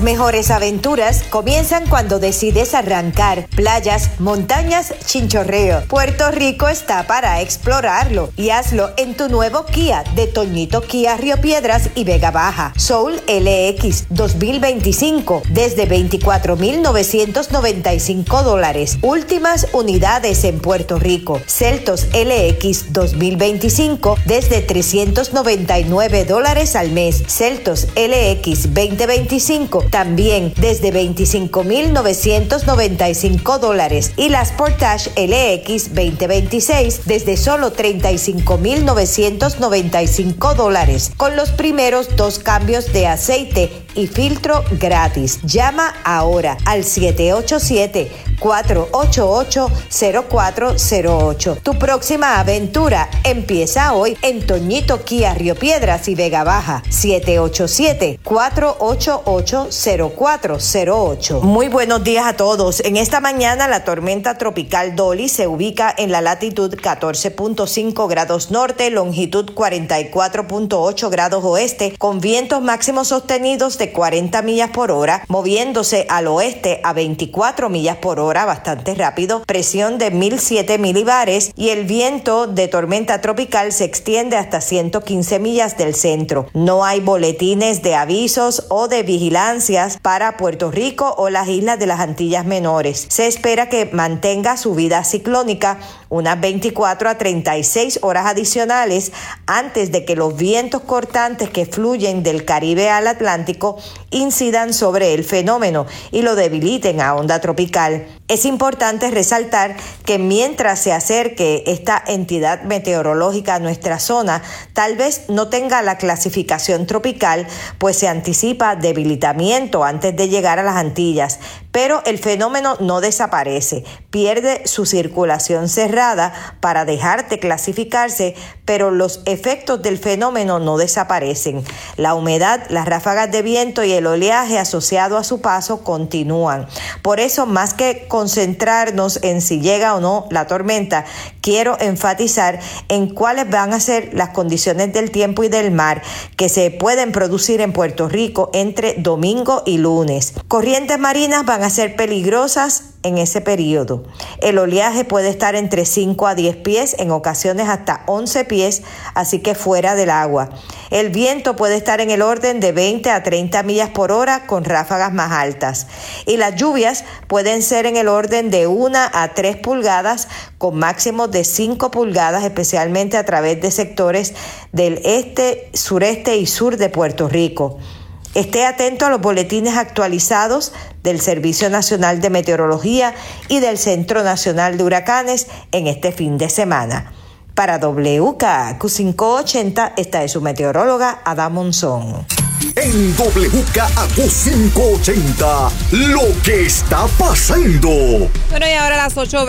Mejores aventuras comienzan cuando decides arrancar. Playas, montañas, chinchorreo. Puerto Rico está para explorarlo y hazlo en tu nuevo Kia de Toñito Kia Río Piedras y Vega Baja. Soul LX 2025 desde $24,995. Últimas unidades en Puerto Rico. Seltos LX 2025 desde $399 al mes. Seltos LX 2025 también desde $25,995 y la Sportage LX 2026 desde solo $35,995 con los primeros 2 cambios de aceite y filtro gratis. Llama ahora al 787-488-0408. Tu próxima aventura empieza hoy en Toñito Kia Río Piedras y Vega Baja. 787-488-0408. Muy buenos días a todos. En esta mañana la tormenta tropical Dolly se ubica en la latitud 14.5 grados norte, longitud 44.8 grados oeste, con vientos máximos sostenidos de 40 millas por hora, moviéndose al oeste a 24 millas por hora, bastante rápido, presión de 1007 milibares y el viento de tormenta tropical se extiende hasta 115 millas del centro. No hay boletines de avisos o de vigilancias para Puerto Rico o las islas de las Antillas Menores. Se espera que mantenga su vida ciclónica unas 24 a 36 horas adicionales antes de que los vientos cortantes que fluyen del Caribe al Atlántico incidan sobre el fenómeno y lo debiliten a onda tropical. Es importante resaltar que mientras se acerque esta entidad meteorológica a nuestra zona, tal vez no tenga la clasificación tropical, pues se anticipa debilitamiento antes de llegar a las Antillas, pero el fenómeno no desaparece, pierde su circulación cerrada para dejar de clasificarse, pero los efectos del fenómeno no desaparecen. La humedad, las ráfagas de viento y el oleaje asociado a su paso continúan. Por eso, más que concentrarnos en si llega o no la tormenta, quiero enfatizar en cuáles van a ser las condiciones del tiempo y del mar que se pueden producir en Puerto Rico entre domingo y lunes. Corrientes marinas van a ser peligrosas en ese periodo. El oleaje puede estar entre 5 a 10 pies, en ocasiones hasta 11 pies, así que fuera del agua. El viento puede estar en el orden de 20 a 30 millas por hora con ráfagas más altas. Y las lluvias pueden ser en el orden de 1 a 3 pulgadas con máximos de 5 pulgadas, especialmente a través de sectores del este, sureste y sur de Puerto Rico. Esté atento a los boletines actualizados del Servicio Nacional de Meteorología y del Centro Nacional de Huracanes en este fin de semana. Para WKAQ580, esta es su meteoróloga Ada Monzón. En WKAQ580, lo que está pasando. Bueno, y ahora a las 8:20.